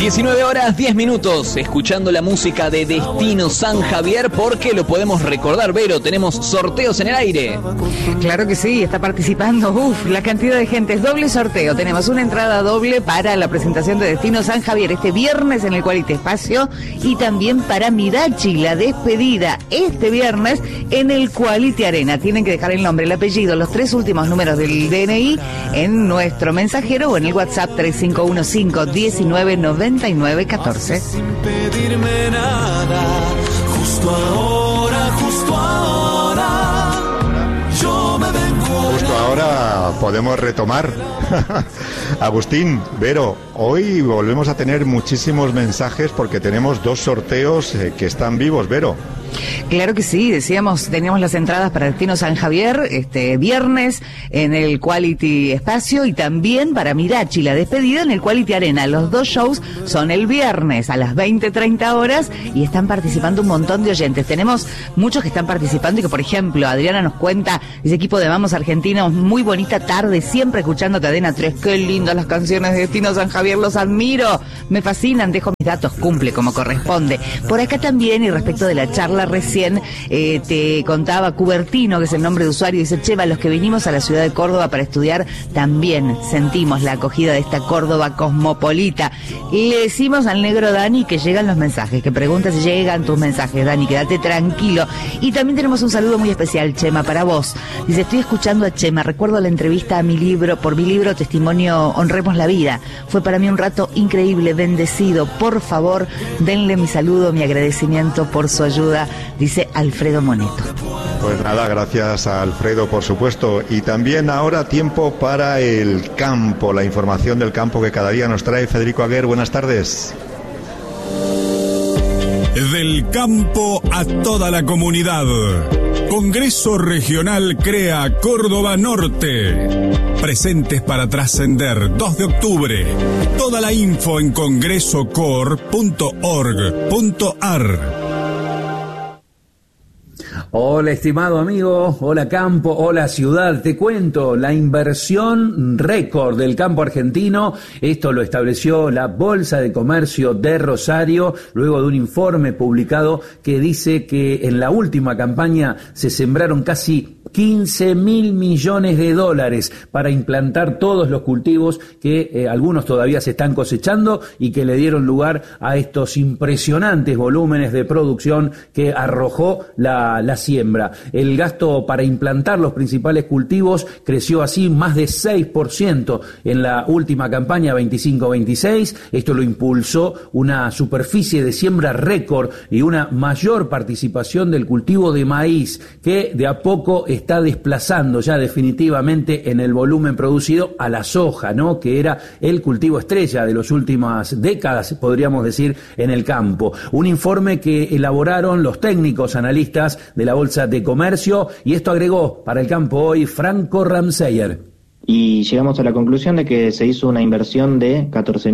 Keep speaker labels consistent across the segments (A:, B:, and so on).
A: 19 horas 10 minutos, escuchando la música de Destino San Javier, porque lo podemos recordar, Vero, tenemos sorteos en el aire.
B: Claro que sí, está participando, la cantidad de gente, es doble sorteo, tenemos una entrada doble para la presentación de Destino San Javier este viernes en el Quality Espacio, y también para Mirachi, la despedida este viernes en el Quality Arena. Tienen que dejar el nombre, el apellido, los 3 últimos números del DNI en nuestro mensajero o en el WhatsApp 3515-199914.
C: Sin pedirme nada, justo ahora, yo me vengo.
D: Justo ahora podemos retomar. Agustín, Vero, hoy volvemos a tener muchísimos mensajes porque tenemos 2 sorteos que están vivos, Vero.
B: Claro que sí, decíamos, teníamos las entradas para Destino San Javier este viernes en el Quality Espacio, y también para Mirachi, la despedida en el Quality Arena. Los 2 shows son el viernes a las 20:30 horas y están participando un montón de oyentes. Tenemos muchos que están participando y que, por ejemplo, Adriana nos cuenta, ese equipo de Vamos Argentinos, muy bonita tarde, siempre escuchando Cadena 3, qué lindas las canciones de Destino San Javier, los admiro, me fascinan, dejo mis datos, cumple como corresponde. Por acá también, y respecto de la charla recién, te contaba Cubertino, que es el nombre de usuario, dice: Cheva, los que vinimos a la ciudad de Córdoba para estudiar también sentimos la acogida de esta Córdoba cosmopolita. Y le decimos al negro Dani que llegan los mensajes, que pregunta si llegan tus mensajes, Dani, quédate tranquilo. Y también tenemos un saludo muy especial, Chema, para vos. Dice: estoy escuchando a Chema, recuerdo la entrevista a mi libro, por mi libro Testimonio Honremos la Vida. Fue para mí un rato increíble, bendecido. Por favor, denle mi saludo, mi agradecimiento por su ayuda, dice Alfredo Moneto.
D: Pues nada, gracias a Alfredo, por supuesto. Y también ahora tiempo para el campo, la información del campo que cada día nos trae Federico Aguer. Buenas tardes.
E: Del campo a toda la comunidad. Congreso Regional CREA Córdoba Norte. Presentes para trascender, 2 de octubre. Toda la info en congresocor.org.ar.
F: Hola, estimado amigo, hola campo, hola ciudad. Te cuento, la inversión récord del campo argentino, esto lo estableció la Bolsa de Comercio de Rosario, luego de un informe publicado que dice que en la última campaña se sembraron casi 15.000 millones de dólares para implantar todos los cultivos que algunos todavía se están cosechando y que le dieron lugar a estos impresionantes volúmenes de producción que arrojó la siembra. El gasto para implantar los principales cultivos creció así más de 6% en la última campaña 25-26. Esto lo impulsó una superficie de siembra récord y una mayor participación del cultivo de maíz, que de a poco está desplazando ya definitivamente en el volumen producido a la soja, ¿no?, que era el cultivo estrella de las últimas décadas, podríamos decir, en el campo. Un informe que elaboraron los técnicos analistas de la Bolsa de Comercio, y esto agregó para el campo hoy Franco Ramseyer.
G: Y llegamos a la conclusión de que se hizo una inversión de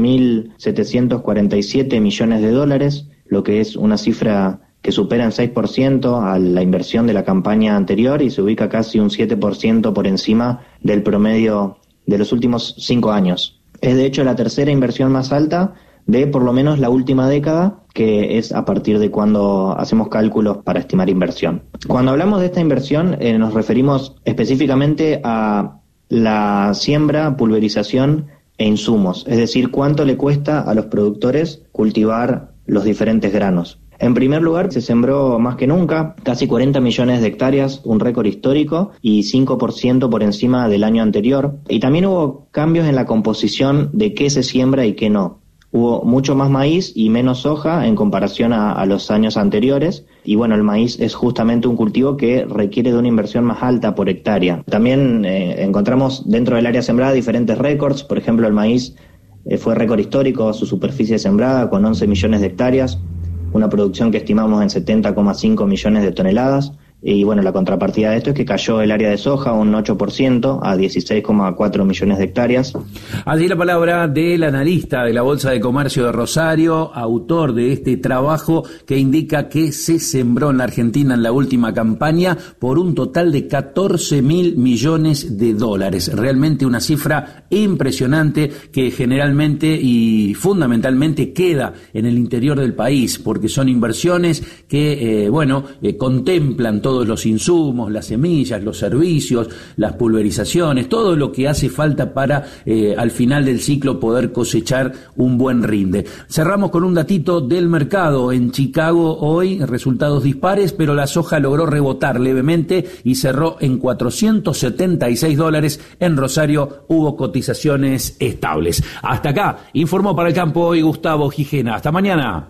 G: 14.747 millones de dólares, lo que es una cifra que supera en 6% a la inversión de la campaña anterior y se ubica casi un 7% por encima del promedio de los últimos 5 años. Es de hecho la tercera inversión más alta de por lo menos la última década, que es a partir de cuando hacemos cálculos para estimar inversión. Cuando hablamos de esta inversión nos referimos específicamente a la siembra, pulverización e insumos, es decir, cuánto le cuesta a los productores cultivar los diferentes granos. En primer lugar, se sembró más que nunca, casi 40 millones de hectáreas, un récord histórico, y 5% por encima del año anterior. Y también hubo cambios en la composición de qué se siembra y qué no. Hubo mucho más maíz y menos soja en comparación a los años anteriores. Y bueno, el maíz es justamente un cultivo que requiere de una inversión más alta por hectárea. También encontramos dentro del área sembrada diferentes récords. Por ejemplo, el maíz fue récord histórico, su superficie sembrada con 11 millones de hectáreas. Una producción que estimamos en 70,5 millones de toneladas, Y bueno, la contrapartida de esto es que cayó el área de soja un 8% a 16,4 millones de hectáreas.
F: Allí la palabra del analista de la Bolsa de Comercio de Rosario, autor de este trabajo que indica que se sembró en la Argentina en la última campaña por un total de 14.000 millones de dólares. Realmente una cifra impresionante que generalmente y fundamentalmente queda en el interior del país, porque son inversiones que, contemplan todos los insumos, las semillas, los servicios, las pulverizaciones, todo lo que hace falta para al final del ciclo poder cosechar un buen rinde. Cerramos con un datito del mercado. En Chicago hoy resultados dispares, pero la soja logró rebotar levemente y cerró en $476. En Rosario hubo cotizaciones estables. Hasta acá, informó para el campo hoy Gustavo Gijena. Hasta mañana.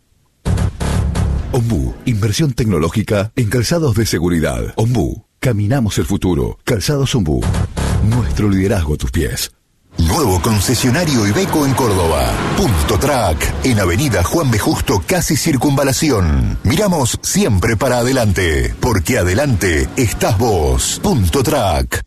H: Ombú, inversión tecnológica en calzados de seguridad. Ombú, caminamos el futuro. Calzados Ombú, nuestro liderazgo a tus pies.
I: Nuevo concesionario Iveco en Córdoba. Punto Track, en Avenida Juan B. Justo, casi Circunvalación. Miramos siempre para adelante, porque adelante estás vos. Punto Track.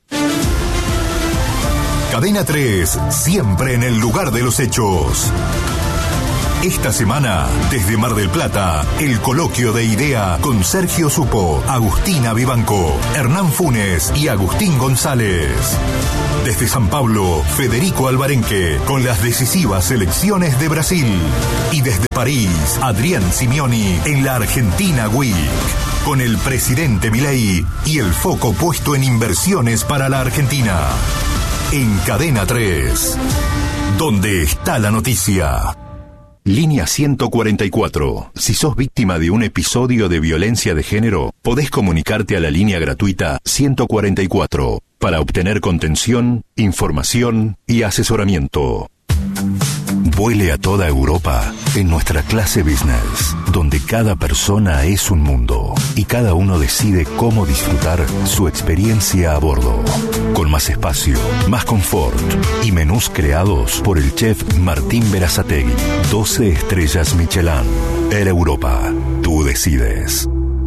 I: Cadena 3, siempre en el lugar de los hechos. Esta semana, desde Mar del Plata, el coloquio de idea con Sergio Supo, Agustina Vivanco, Hernán Funes y Agustín González. Desde San Pablo, Federico Alvarenque, con las decisivas elecciones de Brasil. Y desde París, Adrián Simeoni, en la Argentina Week, con el presidente Milei y el foco puesto en inversiones para la Argentina. En Cadena 3, donde está la noticia. Línea 144. Si sos víctima de un episodio de violencia de género, podés comunicarte a la línea gratuita 144 para obtener contención, información y asesoramiento. Vuele a toda Europa en nuestra clase business, donde cada persona es un mundo y cada uno decide cómo disfrutar su experiencia a bordo. Con más espacio, más confort y menús creados por el chef Martín Berazategui. 12 estrellas Michelin. Air Europa. Tú decides.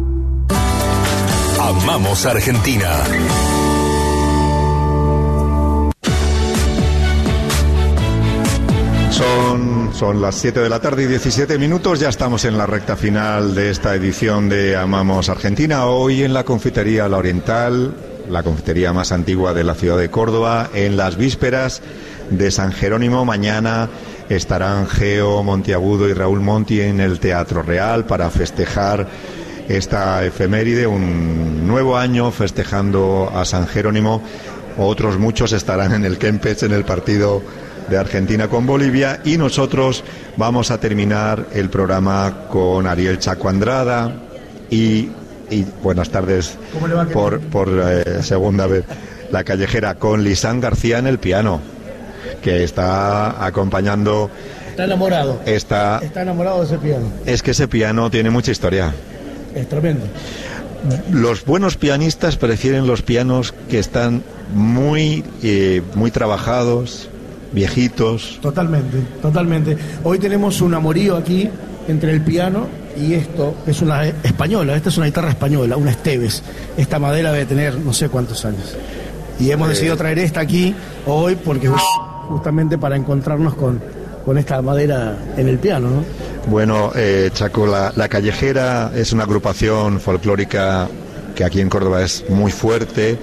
I: Amamos Argentina.
D: Son las 7 de la tarde y 17 minutos, ya estamos en la recta final de esta edición de Amamos Argentina. Hoy en la confitería La Oriental, la confitería más antigua de la ciudad de Córdoba, en las vísperas de San Jerónimo. Mañana estarán Geo Montiagudo y Raúl Monti en el Teatro Real para festejar esta efeméride, un nuevo año festejando a San Jerónimo. Otros muchos estarán en el Kempes en el partido de Argentina con Bolivia, y nosotros vamos a terminar el programa con Ariel Chaco Andrada y buenas tardes por segunda vez, La Callejera, con Lisán García en el piano, que está acompañando.
J: Está enamorado. Está enamorado de ese piano.
D: Es que ese piano tiene mucha historia.
J: Es tremendo.
D: Los buenos pianistas prefieren los pianos que están muy trabajados, viejitos.
J: Totalmente. Hoy tenemos un amorío aquí entre el piano y esto, que es una española. Esta es una guitarra española, una Esteves. Esta madera debe tener no sé cuántos años. Y hemos decidido traer esta aquí hoy porque justamente para encontrarnos con esta madera en el piano, ¿no?
D: Bueno, Chaco, la Callejera es una agrupación folclórica que aquí en Córdoba es muy fuerte,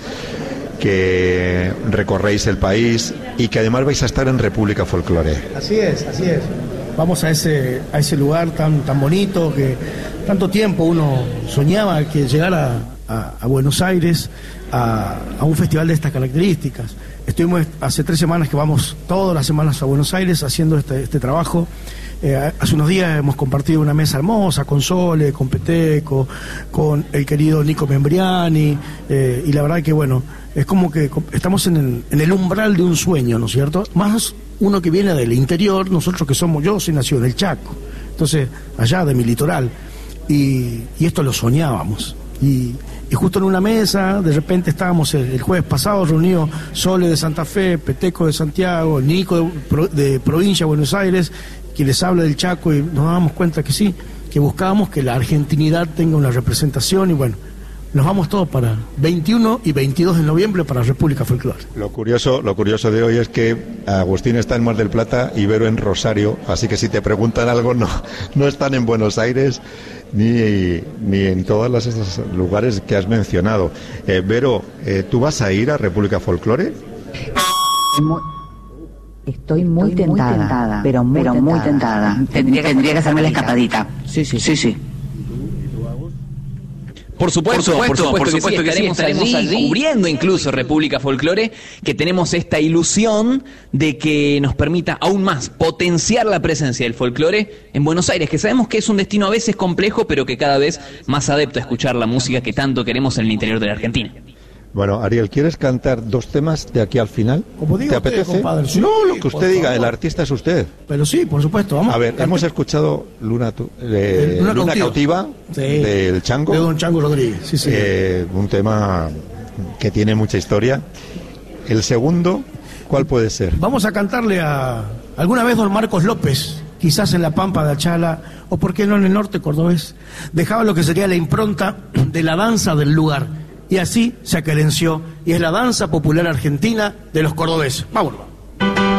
D: que recorréis el país y que además vais a estar en República Folklore.
J: Así es. Vamos a ese lugar tan bonito que tanto tiempo uno soñaba que llegara a Buenos Aires a un festival de estas características. Estuvimos hace 3 semanas que vamos todas las semanas a Buenos Aires haciendo este trabajo. Hace unos días hemos compartido una mesa hermosa con Sole, con Peteco, con el querido Nico Membriani, y la verdad que bueno, es como que estamos en el umbral de un sueño, ¿no es cierto? Más uno que viene del interior, nosotros que yo soy nacido en el Chaco, entonces allá de mi litoral, y esto lo soñábamos, y justo en una mesa, de repente estábamos el jueves pasado reunidos Sole de Santa Fe, Peteco de Santiago, Nico de Provincia de Buenos Aires, quien les habla del Chaco, y nos dábamos cuenta que sí, que buscábamos que la argentinidad tenga una representación, y bueno, nos vamos todos para 21 y 22 de noviembre para República Folclore.
D: Lo curioso de hoy es que Agustín está en Mar del Plata y Vero en Rosario, así que si te preguntan algo no están en Buenos Aires ni en todos esos lugares que has mencionado. Vero, ¿tú vas a ir a República Folclore?
B: Estoy muy tentada, pero muy tentada. Tendría que hacerme la escapadita. Sí.
A: Por supuesto que sí, estaremos allí cubriendo incluso República Folclore, que tenemos esta ilusión de que nos permita aún más potenciar la presencia del folclore en Buenos Aires, que sabemos que es un destino a veces complejo, pero que cada vez más adepto a escuchar la música que tanto queremos en el interior de la Argentina.
D: Bueno, Ariel, ¿quieres cantar 2 temas de aquí al final?
J: Como diga
D: ¿te
J: usted,
D: apetece?
J: Compadre, sí,
D: no, lo que usted diga,
J: favor.
D: el artista es usted.
J: Pero sí, por supuesto, vamos.
D: A ver, hemos escuchado Luna Cautiva
J: sí,
D: del Chango.
J: De don Chango Rodríguez, sí.
D: Un tema que tiene mucha historia. El segundo, ¿cuál puede ser?
J: Vamos a cantarle a alguna vez don Marcos López, quizás en la Pampa de Achala, o por qué no en el norte cordobés, dejaba lo que sería la impronta de la danza del lugar. Y así se aquerenció, y es la danza popular argentina de los cordobeses. Vámonos.